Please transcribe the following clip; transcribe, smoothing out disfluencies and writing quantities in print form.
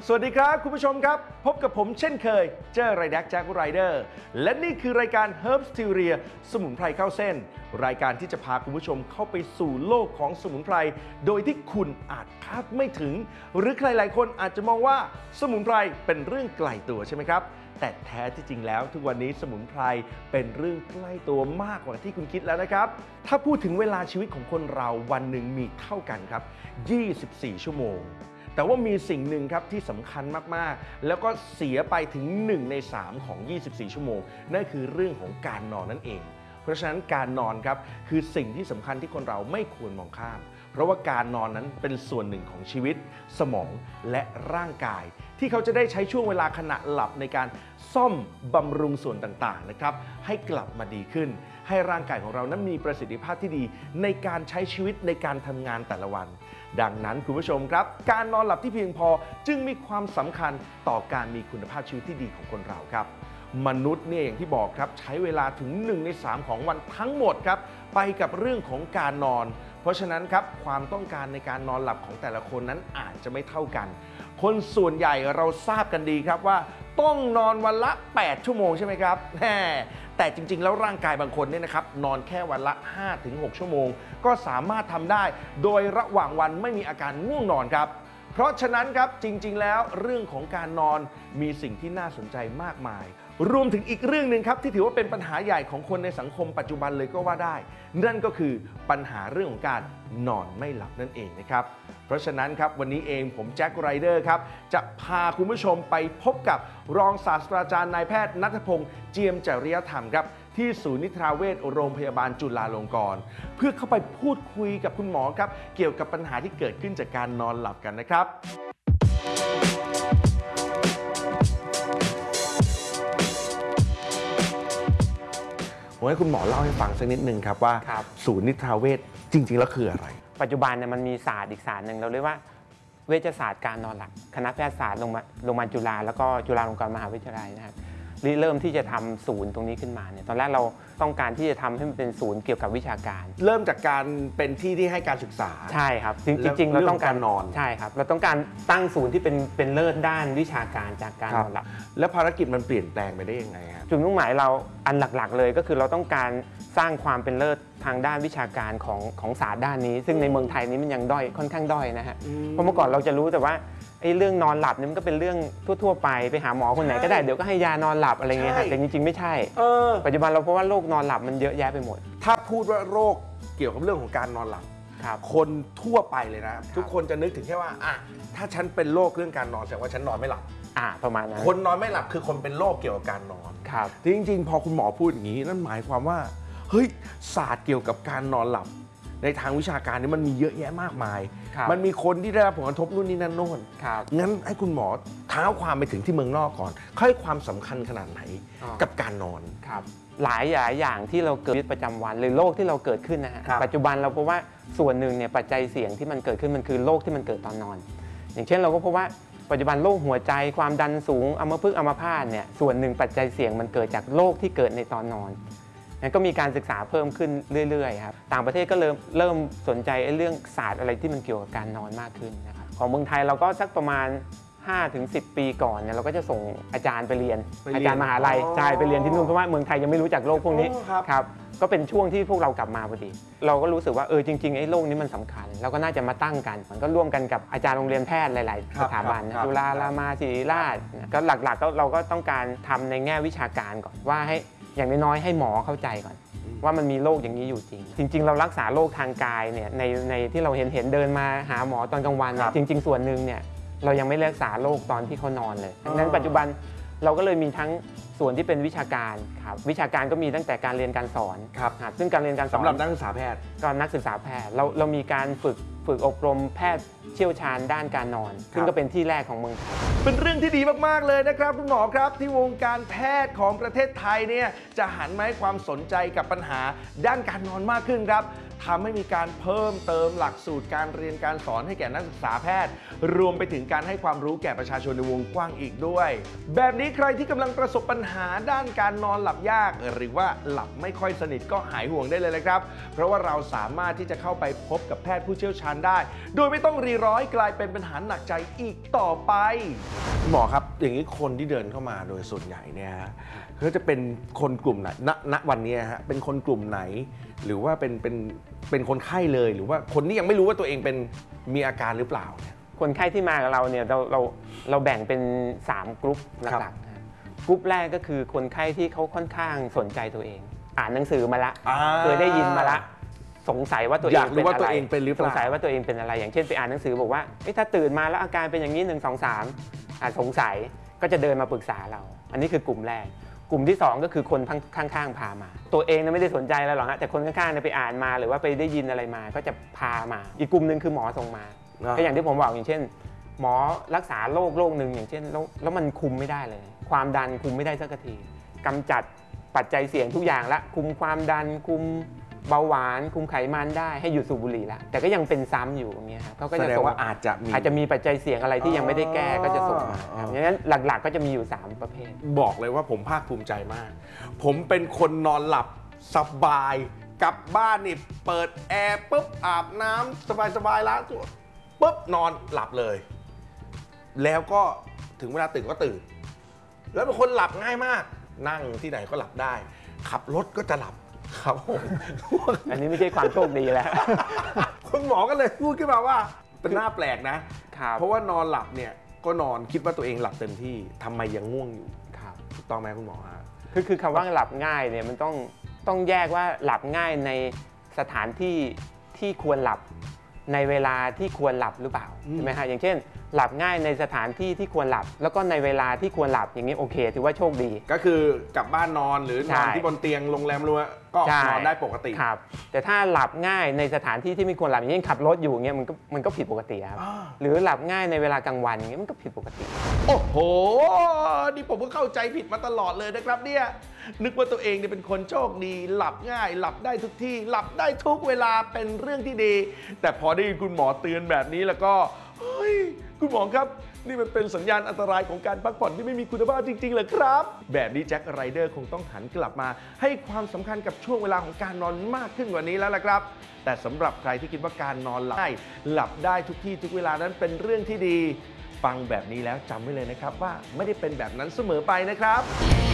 สวัสดีครับคุณผู้ชมครับพบกับผมเช่นเคยเจ้ไรแดกแจ็คไรเดอร์และนี่คือรายการ Herbs Theory สมุนไพรเข้าเส้นรายการที่จะพาคุณผู้ชมเข้าไปสู่โลกของสมุนไพรโดยที่คุณอาจคาดไม่ถึงหรือใครหลายคนอาจจะมองว่าสมุนไพรเป็นเรื่องไกลตัวใช่ไหมครับแต่แท้ที่จริงแล้วทุกวันนี้สมุนไพรเป็นเรื่องใกล้ตัวมากกว่าที่คุณคิดแล้วนะครับถ้าพูดถึงเวลาชีวิตของคนเราวันหนึ่งมีเท่ากันครับ24 ชั่วโมงแต่ว่ามีสิ่งหนึ่งครับที่สำคัญมากๆแล้วก็เสียไปถึง1 ใน 3ของ24 ชั่วโมงนั่นคือเรื่องของการนอนนั่นเองเพราะฉะนั้นการนอนครับคือสิ่งที่สำคัญที่คนเราไม่ควรมองข้ามเพราะว่าการนอนนั้นเป็นส่วนหนึ่งของชีวิตสมองและร่างกายที่เขาจะได้ใช้ช่วงเวลาขณะหลับในการซ่อมบำรุงส่วนต่างๆนะครับให้กลับมาดีขึ้นให้ร่างกายของเรานั้นมีประสิทธิภาพที่ดีในการใช้ชีวิตในการทำงานแต่ละวันดังนั้นคุณผู้ชมครับการนอนหลับที่เพียงพอจึงมีความสำคัญต่อการมีคุณภาพชีวิตที่ดีของคนเราครับมนุษย์เนี่ยอย่างที่บอกครับใช้เวลาถึง1 ใน 3ของวันทั้งหมดครับไปกับเรื่องของการนอนเพราะฉะนั้นครับความต้องการในการนอนหลับของแต่ละคนนั้นอาจจะไม่เท่ากันคนส่วนใหญ่เราทราบกันดีครับว่าต้องนอนวันละ8 ชั่วโมงใช่ไหมครับแต่จริงๆแล้วร่างกายบางคนเนี่ยนะครับนอนแค่วันละ 5-6 ชั่วโมงก็สามารถทำได้โดยระหว่างวันไม่มีอาการง่วงนอนครับเพราะฉะนั้นครับจริงๆแล้วเรื่องของการนอนมีสิ่งที่น่าสนใจมากมายรวมถึงอีกเรื่องหนึ่งครับที่ถือว่าเป็นปัญหาใหญ่ของคนในสังคมปัจจุบันเลยก็ว่าได้นั่นก็คือปัญหาเรื่องของการนอนไม่หลับนั่นเองนะครับเพราะฉะนั้นครับวันนี้เองผมแจ็คไรเดอร์ครับจะพาคุณผู้ชมไปพบกับรองศาสตราจารย์นายแพทย์ณัฐพงษ์เจียมจริยธรรมครับที่ศูนย์นิทราเวชโรงพยาบาลจุฬาลงกรณ์เพื่อเข้าไปพูดคุยกับคุณหมอครับเกี่ยวกับปัญหาที่เกิดขึ้นจากการนอนหลับกันนะครับผมให้คุณหมอเล่าให้ฟังสักนิดนึงครับว่าศูนย์นิทราเวชจริงๆแล้วคืออะไรปัจจุบันเนี่ยมันมีศาสตร์อีกศาสตร์หนึ่งเราเรียกว่าเวชศาสตร์การนอนหลับคณะแพทยศาสตร์โรงพยาบาลจุฬาแล้วก็จุฬาลงกรณ์มหาวิทยาลัยนะครับเริ่มที่จะทำศูนย์ตรงนี้ขึ้นมาเนี่ยตอนแรกเราต้องการที่จะทำให้มันเป็นศูนย์เกี่ยวกับวิชาการเริ่มจากการเป็นที่ที่ให้การศึกษาใช่ครับจริงๆเราต้องการนอนใช่ครับเราต้องการตั้งศูนย์ที่เป็นเลิศด้านวิชาการจากการนอนหลับแล้วภารกิจมันเปลี่ยนแปลงไปได้ยังไงครับจุดมุ่งหมายเราอันหลักๆเลยก็คือเราต้องการสร้างความเป็นเลิศทางด้านวิชาการของศาสตร์ด้านนี้ซึ่งในเมืองไทยนี้มันยังด้อยค่อนข้างด้อยนะฮะเพราะเมื่อก่อนเราจะรู้แต่ว่าเรื่องนอนหลับนี่มันก็เป็นเรื่องทั่วๆไปหาหมอคนไหนก็ได้เดี๋ยวก็ให้ยานอนหลับอะไรเงี้ยแต่จริงๆไม่ใช่ปัจจุบันเราเพราะว่าโรคนอนหลับมันเยอะแยะไปหมดถ้าพูดว่าโรคเกี่ยวกับเรื่องของการนอนหลับคนทั่วไปเลยนะทุกคนจะนึกถึงแค่ว่าถ้าฉันเป็นโรคเรื่องการนอนแสดงว่าฉันนอนไม่หลับประมาณนั้นคนนอนไม่หลับคือคนเป็นโรคเกี่ยวกับการนอนครับจริงๆพอคุณหมอพูดอย่างนี้นั่นหมายความว่าเฮ้ยศาสตร์เกี่ยวกับการนอนหลับในทางวิชาการนี่มันมีเยอะแยะมากมายมันมีคนที่ได้รับผลกระทบนู่นนี่นั่นโน่นงั้นให้คุณหมอเท้าความไปถึงที่เมืองนอกก่อนให้ความสำคัญขนาดไหนกับการนอนครับหลายอย่างที่เราเกิดชีวิตประจำวันหรือโรคที่เราเกิดขึ้นนะฮะปัจจุบันเราพบว่าส่วนหนึ่งเนี่ยปัจจัยเสี่ยงที่มันเกิดขึ้นมันคือโรคที่มันเกิดตอนนอนอย่างเช่นเราก็พบว่าปัจจุบันโรคหัวใจความดันสูงอัมพฤกษ์อัมพาตเนี่ยส่วนหนึ่งปัจจัยเสี่ยงมันเกิดจากโรคที่เกิดในตอนนอนก็มีการศึกษาเพิ่มขึ้นเรื่อยๆครับต่างประเทศก็เริ่มสนใจเรื่องศาสตร์อะไรที่มันเกี่ยวกับการนอนมากขึ้นนะครับของเมืองไทยเราก็สักประมาณ 5-10 ปีก่อนเนี่ยเราก็จะส่งอาจารย์ไปเรียนอาจารย์มหาลัยใช่ไปเรียนที่นู่นเพราะว่าเมืองไทยยังไม่รู้จักโรคพวกนี้ครับก็เป็นช่วงที่พวกเรากลับมาพอดีเราก็รู้สึกว่าจริงๆโรคนี้มันสำคัญเราก็น่าจะมาตั้งกันมันก็ร่วมกันกับอาจารย์โรงเรียนแพทย์หลายๆสถาบันจุฬารามาศิริราชก็หลักๆเราก็ต้องการทำในแง่วิชาการก่อนว่าให้อย่างน้อยๆให้หมอเข้าใจก่อนว่ามันมีโรคอย่างนี้อยู่จริงเรารักษาโรคทางกายเนี่ยในที่เราเห็นเดินมาหาหมอตอนกลางวันจริงส่วนหนึ่งเนี่ยเรายังไม่รักษาโรคตอนที่เขานอนเลยดังนั้นปัจจุบันเราก็เลยมีทั้งส่วนที่เป็นวิชาการครับวิชาการก็มีตั้งแต่การเรียนการสอนซึ่งการเรียนการสอนสำหรับนักศึกษาแพทย์ก็นักศึกษาแพทย์เรามีการฝึกอบรมแพทย์เชี่ยวชาญด้านการนอนซึ่งก็เป็นที่แรกของเมืองไทยเป็นเรื่องที่ดีมากๆเลยนะครับคุณหมอครับที่วงการแพทย์ของประเทศไทยเนี่ยจะหันมาให้ความสนใจกับปัญหาด้านการนอนมากขึ้นครับทำให้มีการเพิ่มเติมหลักสูตรการเรียนการสอนให้แก่นักศึกษาแพทย์ รวมไปถึงการให้ความรู้แก่ประชาชนในวงกว้างอีกด้วย แบบนี้ใครที่กำลังประสบปัญหาด้านการนอนหลับยาก หรือว่าหลับไม่ค่อยสนิทก็หายห่วงได้เลยนะครับเพราะว่าเราสามารถที่จะเข้าไปพบกับแพทย์ผู้เชี่ยวชาญได้ โดยไม่ต้องรีร้อยกลายเป็นปัญหาหนักใจอีกต่อไปหมอครับอย่างนี้คนที่เดินเข้ามาโดยส่วนใหญ่เนี่ยเขาจะเป็นคนกลุ่มไหนณวันนี้ฮะเป็นคนกลุ่มไหนหรือว่าเป็นคนไข้เลยหรือว่าคนที่ยังไม่รู้ว่าตัวเองเป็นมีอาการหรือเปล่าเนี่ยคนไข้ที่มากับเราเนี่ยเราแบ่งเป็น3กลุ่มหลักๆนะกลุ่มแรกก็คือคนไข้ที่เขาค่อนข้างสนใจตัวเอง อ่านหนังสือมาละเคยได้ยินมาละสงสัยว่าตัวเองเป็นอะไรสงสัยว่าตัวเองเป็นอะไรอย่างเช่นไปอ่านหนังสือบอกว่าถ้าตื่นมาแล้วอาการเป็นอย่างนี้1 2 3สงสัยก็จะเดินมาปรึกษาเราอันนี้คือกลุ่มแรกกลุ่มที่2ก็คือคนข้างๆพามาตัวเองไม่ได้สนใจแล้วหรอกฮะแต่คนข้างๆไปอ่านมาหรือว่าไปได้ยินอะไรมาก็จะพามาอีกกลุ่มหนึ่งคือหมอส่งมาก็อย่างที่ผมบอกอย่างเช่นหมอรักษาโรคหนึ่งอย่างเช่นแล้วมันคุมไม่ได้เลยความดันคุมไม่ได้สักทีกำจัดปัจจัยเสี่ยงทุกอย่างละคุมความดันคุมเบาหวานคุมไขมันได้ให้หยุดสูบบุหรี่แล้วแต่ก็ยังเป็นซ้ำอยู่อย่างเงี้ยครับเขาก็จะส่งว่าอาจจะมีปัจจัยเสี่ยงอะไรที่ยังไม่ได้แก้ก็จะส่งมาอย่างนั้นหลักๆก็จะมีอยู่3ประเภทบอกเลยว่าผมภาคภูมิใจมากผมเป็นคนนอนหลับสบายกลับบ้านนี่เปิดแอร์ปุ๊บอาบน้ำสบายๆล้างตัวปุ๊บนอนหลับเลยแล้วก็ถึงเวลาตื่นก็ตื่นแล้วเป็นคนหลับง่ายมากนั่งที่ไหนก็หลับได้ขับรถก็จะหลับครับผมอันนี้ไม่ใช่ความโชคดีแล้วคุณหมอก็เลยพูดขึ้นมาว่าเป็นหน้าแปลกนะเพราะว่านอนหลับเนี่ยก็นอนคิดว่าตัวเองหลับเต็มที่ทำไมยังง่วงอยู่ถูกต้องไหมคุณหมอฮะคือคำว่าหลับง่ายเนี่ยมันต้องแยกว่าหลับง่ายในสถานที่ที่ควรหลับในเวลาที่ควรหลับหรือเปล่าใช่ไหมฮะอย่างเช่นหลับง่ายในสถานที่ที่ควรหลับแล้วก็ในเวลาที่ควรหลับอย่างนี้โอเคถือว่าโชคดีก็คือกลับบ้านนอนหรือนอนที่บนเตียงโรงแรมรัวก็นอนได้ปกติครับแต่ถ้าหลับง่ายในสถานที่ที่ไม่ควรหลับอย่างเช่นขับรถอยู่อย่างเงี้ยมันก็ผิดปกติครับหรือหลับง่ายในเวลากลางวันอย่างเงี้ยมันก็ผิดปกติโอ้โหนี่ผมก็เข้าใจผิดมาตลอดเลยนะครับเนี่ยนึกว่าตัวเองเนี่ยเป็นคนโชคดีหลับง่ายหลับได้ทุกที่หลับได้ทุกเวลาเป็นเรื่องที่ดีแต่พอได้ยินคุณหมอเตือนแบบนี้แล้วก็เฮ้ยคุณหมอครับนี่มันเป็นสัญญาณอันตรายของการพักผ่อนที่ไม่มีคุณภาพจริงๆเหรอครับแบบนี้แจ็คไรเดอร์คงต้องหันกลับมาให้ความสำคัญกับช่วงเวลาของการนอนมากขึ้นกว่านี้แล้วล่ะครับแต่สำหรับใครที่คิดว่าการนอนหลับได้ทุกที่ทุกเวลานั้นเป็นเรื่องที่ดีฟังแบบนี้แล้วจำไว้เลยนะครับว่าไม่ได้เป็นแบบนั้นเสมอไปนะครับ